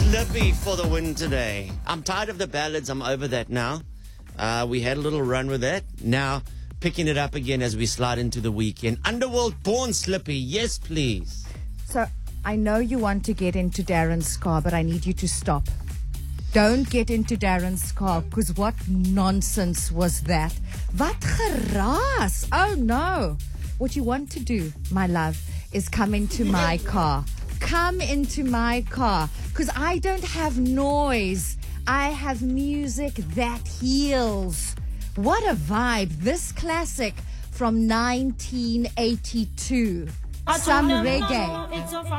Slippy for the win today. I'm tired of the ballads. I'm over that now. We had a little run with that. Now, picking it up again as we slide into the weekend. Underworld Born Slippy. Yes, please. So, I know you want to get into Darren's car, but I need you to stop. Don't get into Darren's car, because what nonsense was that? Wat geraas. Oh, no. What you want to do, my love, is come into my car. Come into my car, because I don't have noise. I have music that heals. What a vibe. This classic from 1982. Some reggae.